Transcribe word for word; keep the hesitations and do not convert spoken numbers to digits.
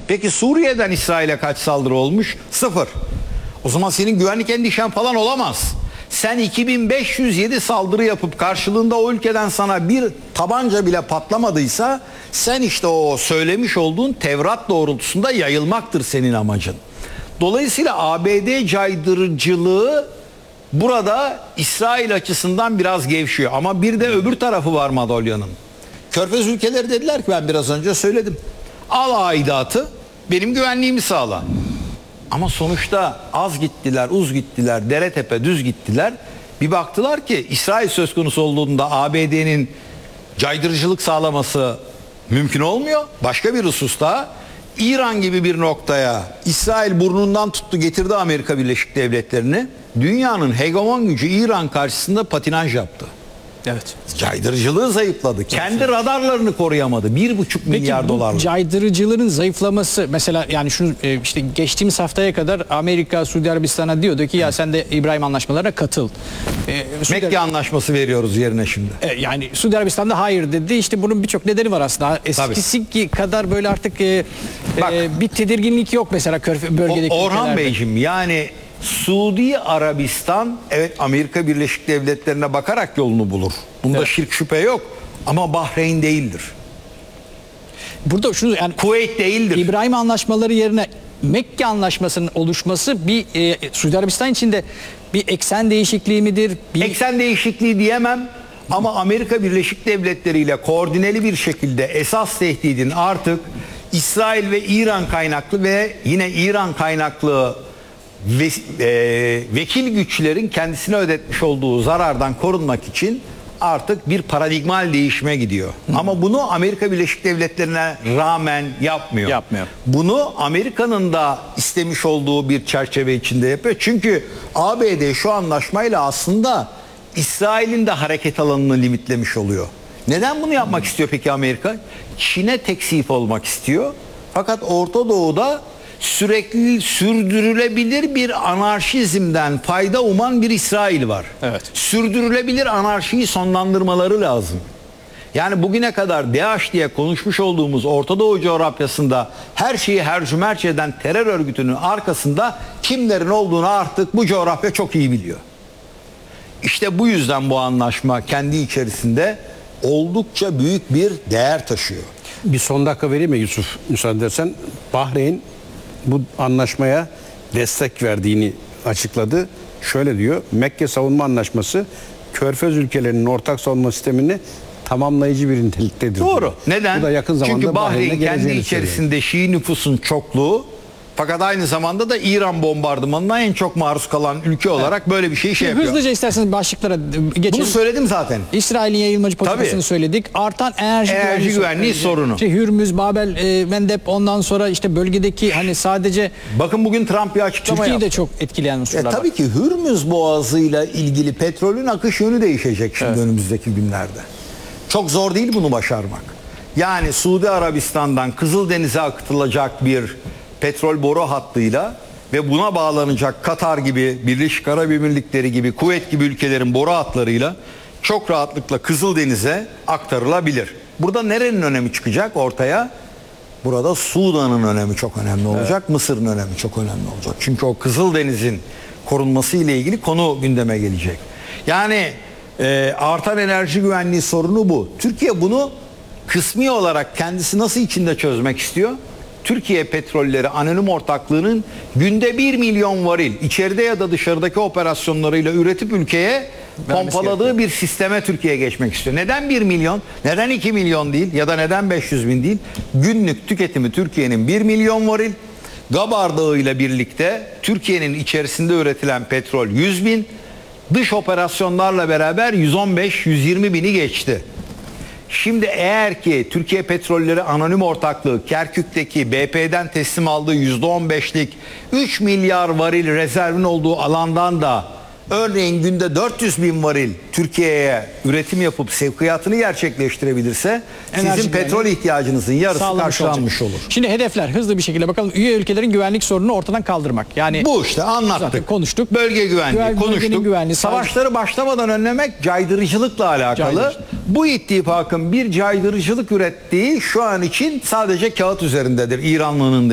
Peki Suriye'den İsrail'e kaç saldırı olmuş? Sıfır. O zaman senin güvenlik endişen falan olamaz. Sen iki bin beş yüz yedi saldırı yapıp karşılığında o ülkeden sana bir tabanca bile patlamadıysa sen işte o söylemiş olduğun Tevrat doğrultusunda yayılmaktır senin amacın. Dolayısıyla A B D caydırıcılığı burada İsrail açısından biraz gevşiyor. Ama bir de öbür tarafı var madalyonun. Körfez ülkeleri dediler ki, ben biraz önce söyledim, al aidatı, benim güvenliğimi sağla. Ama sonuçta az gittiler, uz gittiler, dere tepe düz gittiler. Bir baktılar ki İsrail söz konusu olduğunda A B D'nin caydırıcılık sağlaması mümkün olmuyor. Başka bir hususta İran gibi bir noktaya İsrail burnundan tuttu getirdi Amerika Birleşik Devletleri'ni. Dünyanın hegemon gücü İran karşısında patinaj yaptı. Evet. Caydırıcılığı zayıfladı. Kendi radarlarını koruyamadı. Bir buçuk milyar dolarlık. Peki bu caydırıcılığın zayıflaması, mesela yani şunu e, işte geçtiğimiz haftaya kadar Amerika Suudi Arabistan'a diyordu ki ya sen de İbrahim anlaşmalarına katıl. E, Mekke Suudi... anlaşması veriyoruz yerine şimdi. E, yani Suudi Arabistan'da hayır dedi. İşte bunun birçok nedeni var aslında. Eskisi Tabii. kadar böyle artık e, Bak, e, bir tedirginlik yok mesela Körfez bölgedeki o, Orhan ülkelerde. Beyciğim, yani Suudi Arabistan evet Amerika Birleşik Devletleri'ne bakarak yolunu bulur. Bunda evet. şirk şüphe yok. Ama Bahreyn değildir. Burada şunu, yani Kuveyt değildir. İbrahim anlaşmaları yerine Mekke anlaşmasının oluşması bir e, Suudi Arabistan içinde bir eksen değişikliği midir? Bir... Eksen değişikliği diyemem. Ama Amerika Birleşik Devletleri ile koordineli bir şekilde esas tehdidin artık İsrail ve İran kaynaklı ve yine İran kaynaklı Ve, e, vekil güçlerin kendisine ödetmiş olduğu zarardan korunmak için artık bir paradigmal değişime gidiyor. Hı. Ama bunu Amerika Birleşik Devletleri'ne rağmen yapmıyor. Yapmıyor. Bunu Amerika'nın da istemiş olduğu bir çerçeve içinde yapıyor. Çünkü A B D şu anlaşmayla aslında İsrail'in de hareket alanını limitlemiş oluyor. Neden bunu yapmak Hı. istiyor peki Amerika? Çin'e teksif olmak istiyor. Fakat Orta Doğu'da sürekli sürdürülebilir bir anarşizmden fayda uman bir İsrail var. Evet. Sürdürülebilir anarşiyi sonlandırmaları lazım. Yani bugüne kadar DAEŞ diye konuşmuş olduğumuz Orta Doğu coğrafyasında her şeyi hercümerç eden terör örgütünün arkasında kimlerin olduğunu artık bu coğrafya çok iyi biliyor. İşte bu yüzden bu anlaşma kendi içerisinde oldukça büyük bir değer taşıyor. Bir son dakika vereyim mi Yusuf, müsaade edersen? Bahreyn bu anlaşmaya destek verdiğini açıkladı. Şöyle diyor: Mekke Savunma Anlaşması Körfez ülkelerinin ortak savunma sistemini tamamlayıcı bir niteliktedir. Doğru. Diyor. Neden? Bu da yakın zamanda Çünkü Bahreyn kendi içerisinde söylüyor. Şii nüfusun çokluğu, fakat aynı zamanda da İran bombardımanına en çok maruz kalan ülke olarak evet. böyle bir şey şey yapıyor. Hızlıca isterseniz başlıklara geçelim. Bunu söyledim zaten. İsrail'in yayılmacı politikasını Tabii. söyledik. Artan enerji, enerji güvenliği, güvenliği sorunu. İşte Hürmüz, Babel, e, Mendeb, ondan sonra işte bölgedeki hani sadece... Bakın bugün Trump bir açıklama Türkiye'yi yaptı. de çok etkileyen unsurlar e, tabii var. ki Hürmüz Boğazı'yla ilgili petrolün akış yönü değişecek şimdi evet. önümüzdeki günlerde. Çok zor değil bunu başarmak. Yani Suudi Arabistan'dan Kızıldeniz'e akıtılacak bir petrol boru hattıyla ve buna bağlanacak Katar gibi, Birleşik Arap Emirlikleri gibi, Kuveyt gibi ülkelerin boru hatlarıyla çok rahatlıkla Kızıldeniz'e aktarılabilir. Burada nerenin önemi çıkacak ortaya? Burada Sudan'ın önemi çok önemli olacak, evet. Mısır'ın önemi çok önemli olacak. Çünkü o Kızıldeniz'in korunması ile ilgili konu gündeme gelecek. Yani e, artan enerji güvenliği sorunu bu. Türkiye bunu kısmi olarak kendisi nasıl içinde çözmek istiyor? Türkiye Petrolleri Anonim Ortaklığı'nın günde bir milyon varil içeride ya da dışarıdaki operasyonlarıyla üretip ülkeye pompaladığı bir sisteme Türkiye geçmek istiyor. Neden bir milyon? Neden iki milyon değil? Ya da neden beş yüz bin değil? Günlük tüketimi Türkiye'nin bir milyon varil. Gabardağı ile birlikte Türkiye'nin içerisinde üretilen petrol yüz bin. Dış operasyonlarla beraber yüz on beş yüz yirmi bini geçti. Şimdi eğer ki Türkiye Petrolleri Anonim Ortaklığı Kerkük'teki B P'den teslim aldığı yüzde on beşlik üç milyar varil rezervin olduğu alandan da örneğin günde dört yüz bin varil Türkiye'ye üretim yapıp sevkiyatını gerçekleştirebilirse enerji sizin petrol ihtiyacınızın yarısı karşılanmış olur. Şimdi hedefler hızlı bir şekilde bakalım. Üye ülkelerin güvenlik sorununu ortadan kaldırmak. Yani bu işte anlattık. Konuştuk. Bölge güvenliği Güven, konuştuk. Güvenliği, Savaşları başlamadan önlemek caydırıcılıkla alakalı. Caydırıcı. Bu ittifakın bir caydırıcılık ürettiği şu an için sadece kağıt üzerindedir İranlı'nın